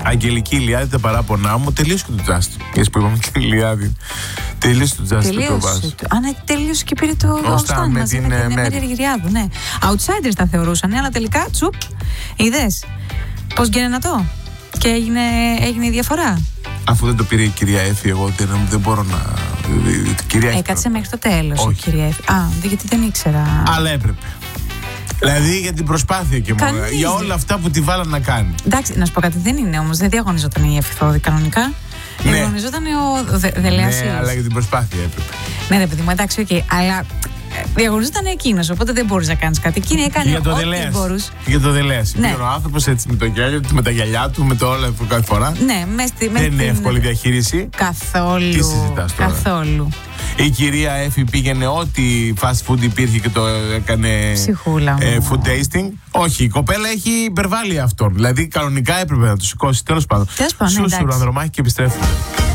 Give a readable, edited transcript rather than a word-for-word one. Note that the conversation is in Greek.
Αγγελική Ηλιάδη, τα παράπονά μου. Τελείωσε και το Justin. Γιατί που είπαμε και Ηλιάδη. Τελείωσε το Justin. Α, ναι, τελείωσε και πήρε το Stan με μαζί την με την Μέρη Γυριάδου. Ναι. Outsiders τα θεωρούσαν, αλλά τελικά τσουπ. Είδες πώς γίνεται το. Και έγινε η διαφορά. Αφού δεν το πήρε η κυρία Έφη, εγώ δεν μπορώ να. Έκατσε μέχρι το τέλος η κυρία Έφη. Γιατί δεν ήξερα. Αλλά έπρεπε. Δηλαδή για την προσπάθεια και μόνο. Για όλα αυτά που τη βάλαν να κάνει. Εντάξει, να σου πω κάτι, δεν είναι όμως. Δεν διαγωνιζόταν η Έφη Θόδη κανονικά. Ναι. Διαγωνιζόταν ο Δελέας. Ναι, αλλά για την προσπάθεια έπρεπε. Ναι, ρε παιδί μου, εντάξει, οκ. Αλλά διαγωνιζόταν εκείνος, οπότε δεν μπορείς να κάνεις κάτι. Εκείνη έκανε ό,τι μπορούσε. Για το Δελέας. Ναι. Πήγαινε ο άνθρωπος έτσι με τα γυαλιά του, με το όλα κάθε φορά. Ναι, δεν είναι εύκολη διαχείριση. Καθόλου. Τι συζητάς τώρα. Καθόλου. Η κυρία Έφη πήγαινε ό,τι fast food υπήρχε και το έκανε food tasting. Όχι, η κοπέλα έχει υπερβάλει αυτόν. Δηλαδή κανονικά έπρεπε να το σηκώσει. Τέλος πάντων. Σούσουρο, Ανδρομάχη και επιστρέφουμε.